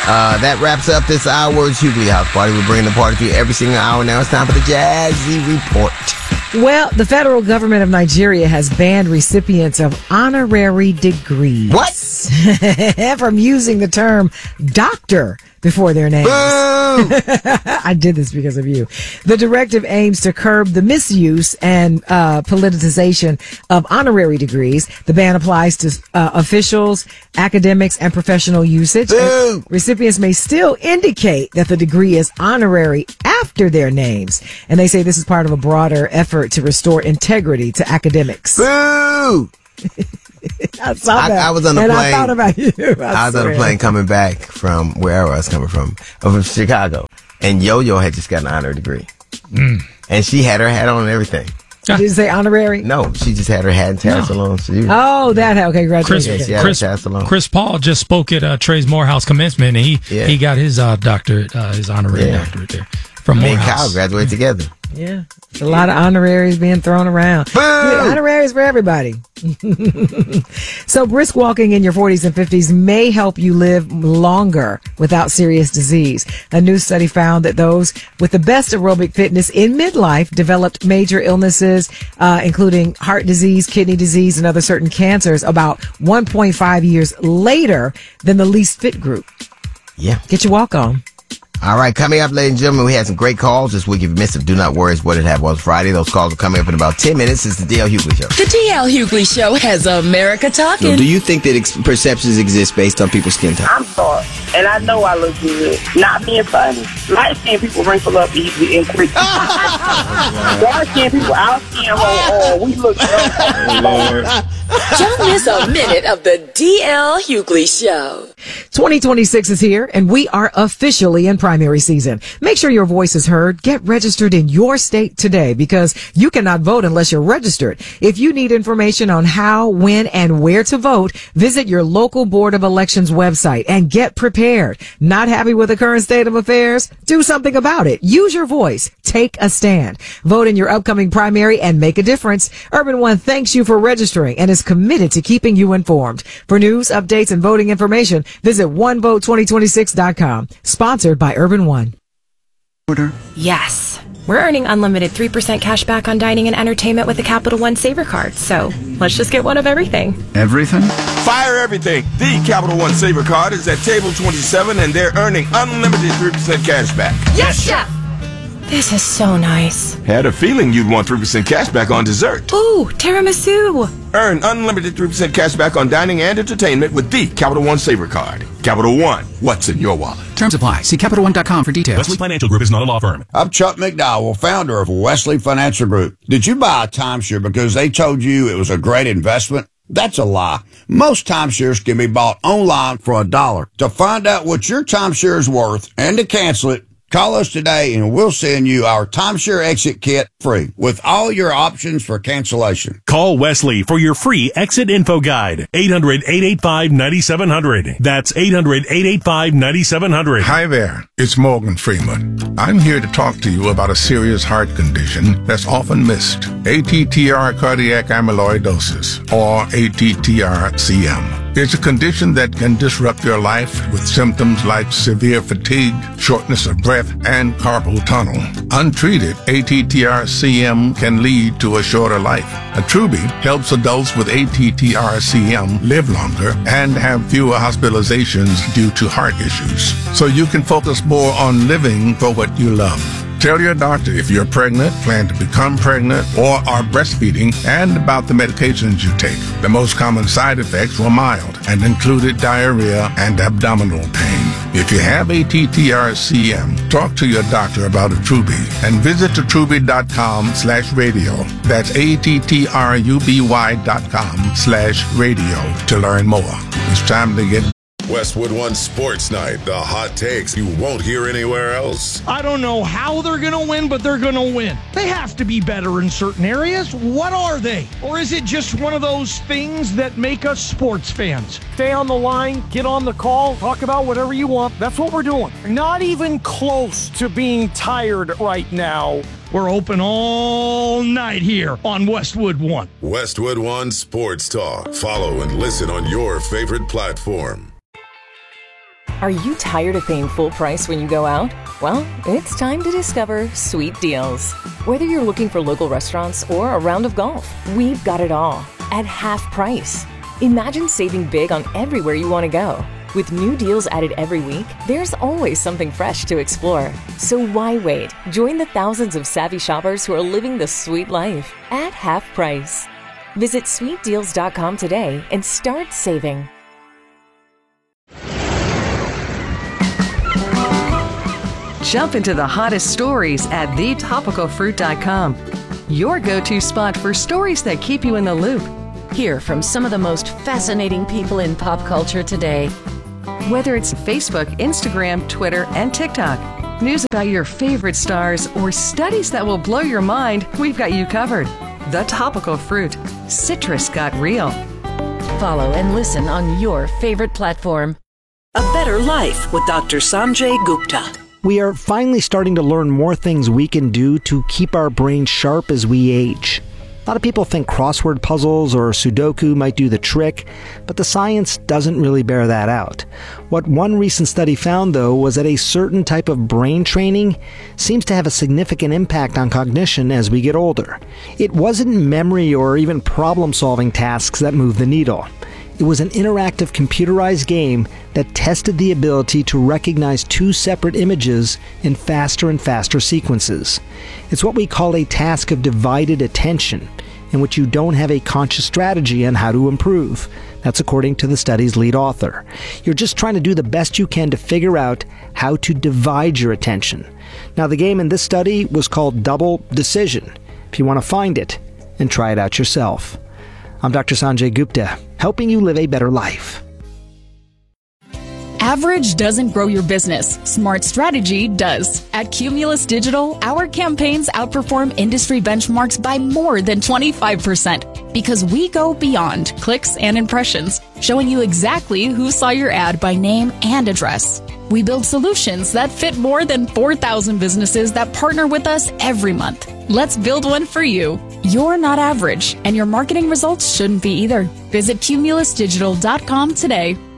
That wraps up this hour's Hughley House Party. We're bringing the party to you every single hour. Now it's time for the Jazzy Report. Well, the federal government of Nigeria has banned recipients of honorary degrees. What? From using the term doctor before their names. I did this because of you. The directive aims to curb the misuse and politicization of honorary degrees. The ban applies to officials, academics, and professional usage. And recipients may still indicate that the degree is honorary after their names. And they say this is part of a broader effort to restore integrity to academics. Boo! I saw that. I was on the plane. I thought about you. I was on the plane coming back from wherever I was coming from Chicago. And Yo-Yo had just got an honorary degree. And she had her hat on and everything. Did you say honorary? No, she just had her hat and tassel on. So that hat. Okay, congratulations. Chris Paul just spoke at Trey's Morehouse commencement, and he got his doctorate, his honorary doctorate there from Morehouse. Me and Kyle graduated together. Yeah. There's a lot of honoraries being thrown around. Honoraries for everybody. So brisk walking in your 40s and 50s may help you live longer without serious disease. A new study found that those with the best aerobic fitness in midlife developed major illnesses, including heart disease, kidney disease, and other certain cancers about 1.5 years later than the least fit group. Yeah. Get your walk on. All right, coming up, ladies and gentlemen, we had some great calls this week. If you missed it, do not worry. It's What It Happened Was Friday. Those calls are coming up in about 10 minutes. It's the D.L. Hughley Show. The D.L. Hughley Show has America talking. So do you think that perceptions exist based on people's skin tone? I'm dark, and I know I look good. Not being funny. Light-skinned people wrinkle up easily and quick. Dark-skinned people, our skin we look good. Don't miss a minute of the D.L. Hughley Show. 2026 is here, and we are officially in primary season. Make sure your voice is heard. Get registered in your state today, because you cannot vote unless you're registered. If you need information on how, when, and where to vote, visit your local Board of Elections website and get prepared. Not happy with the current state of affairs? Do something about it. Use your voice. Take a stand. Vote in your upcoming primary and make a difference. Urban One thanks you for registering and is committed to keeping you informed. For news, updates, and voting information, visit onevote2026.com. Sponsored by Urban One. Yes. We're earning unlimited 3% cash back on dining and entertainment with the Capital One Saver Card. So let's just get one of everything. Everything? Fire everything. The Capital One Saver Card is at table 27, and they're earning unlimited 3% cash back. Yes, Chef! This is so nice. Had a feeling you'd want 3% cash back on dessert. Ooh, tiramisu. Earn unlimited 3% cash back on dining and entertainment with the Capital One Saver Card. Capital One, what's in your wallet? Terms apply. See CapitalOne.com for details. Wesley Financial Group is not a law firm. I'm Chuck McDowell, founder of Wesley Financial Group. Did you buy a timeshare because they told you it was a great investment? That's a lie. Most timeshares can be bought online for $1. To find out what your timeshare is worth and to cancel it, call us today and we'll send you our timeshare exit kit free with all your options for cancellation. Call Wesley for your free exit info guide. 800-885-9700. That's 800-885-9700. Hi there. It's Morgan Freeman. I'm here to talk to you about a serious heart condition that's often missed. ATTR cardiac amyloidosis, or ATTR-CM. It's a condition that can disrupt your life with symptoms like severe fatigue, shortness of breath, and carpal tunnel. Untreated, ATTR-CM can lead to a shorter life. Attruby helps adults with ATTR-CM live longer and have fewer hospitalizations due to heart issues. So you can focus more on living for what you love. Tell your doctor if you're pregnant, plan to become pregnant, or are breastfeeding, and about the medications you take. The most common side effects were mild and included diarrhea and abdominal pain. If you have ATTR-CM, talk to your doctor about Attruby and visit attruby.com/radio. That's ATTRUBY.com/radio to learn more. It's time to get Westwood One Sports Night, the hot takes you won't hear anywhere else. I don't know how they're going to win, but they're going to win. They have to be better in certain areas. What are they? Or is it just one of those things that make us sports fans? Stay on the line, get on the call, talk about whatever you want. That's what we're doing. Not even close to being tired right now. We're open all night here on Westwood One. Westwood One Sports Talk. Follow and listen on your favorite platform. Are you tired of paying full price when you go out? Well, it's time to discover Sweet Deals. Whether you're looking for local restaurants or a round of golf, we've got it all at half price. Imagine saving big on everywhere you want to go. With new deals added every week, there's always something fresh to explore. So why wait? Join the thousands of savvy shoppers who are living the sweet life at half price. Visit sweetdeals.com today and start saving. Jump into the hottest stories at thetopicalfruit.com. Your go-to spot for stories that keep you in the loop. Hear from some of the most fascinating people in pop culture today. Whether it's Facebook, Instagram, Twitter, and TikTok, news about your favorite stars, or studies that will blow your mind, we've got you covered. The Topical Fruit. Citrus got real. Follow and listen on your favorite platform. A Better Life with Dr. Sanjay Gupta. We are finally starting to learn more things we can do to keep our brains sharp as we age. A lot of people think crossword puzzles or Sudoku might do the trick, but the science doesn't really bear that out. What one recent study found, though, was that a certain type of brain training seems to have a significant impact on cognition as we get older. It wasn't memory or even problem-solving tasks that moved the needle. It was an interactive computerized game that tested the ability to recognize two separate images in faster and faster sequences. It's what we call a task of divided attention, in which you don't have a conscious strategy on how to improve. That's according to the study's lead author. You're just trying to do the best you can to figure out how to divide your attention. Now, the game in this study was called Double Decision. If you want to find it and try it out yourself. I'm Dr. Sanjay Gupta, helping you live a better life. Average doesn't grow your business. Smart strategy does. At Cumulus Digital, our campaigns outperform industry benchmarks by more than 25% because we go beyond clicks and impressions, showing you exactly who saw your ad by name and address. We build solutions that fit more than 4,000 businesses that partner with us every month. Let's build one for you. You're not average, and your marketing results shouldn't be either. Visit cumulusdigital.com today.